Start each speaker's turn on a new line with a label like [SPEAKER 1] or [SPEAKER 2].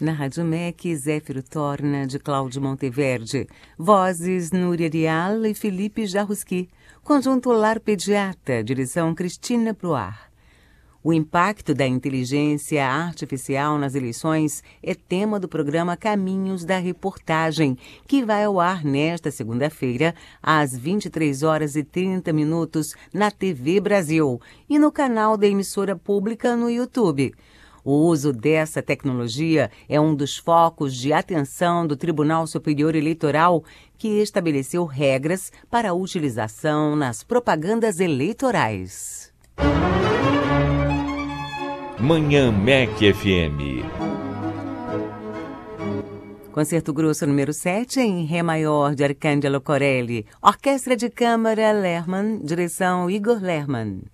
[SPEAKER 1] Na Rádio MEC, Zéfiro Torna, de Cláudio Monteverde. Vozes, Núria Rial e Felipe Jarrusqui. Conjunto Lar Pediata, direção Cristina Pruar. O impacto da inteligência artificial nas eleições é tema do programa Caminhos da Reportagem, que vai ao ar nesta segunda-feira, às 23h30 na TV Brasil e no canal da emissora pública no YouTube. O uso dessa tecnologia é um dos focos de atenção do Tribunal Superior Eleitoral, que estabeleceu regras para a utilização nas propagandas eleitorais.
[SPEAKER 2] Manhã MEC FM.
[SPEAKER 1] Concerto Grosso número 7 em Ré maior de Arcângelo Corelli. Orquestra de Câmara Lerman, direção Igor Lerman.